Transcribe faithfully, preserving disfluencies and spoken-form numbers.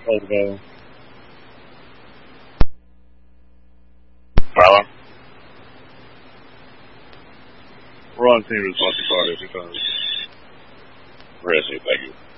over. Hello? We're on team responsive party because Resi, thank you.